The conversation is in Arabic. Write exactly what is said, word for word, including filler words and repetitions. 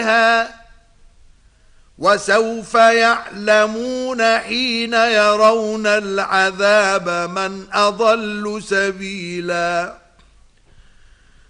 وسوف يعلمون حين يرون العذاب من أضل سبيلا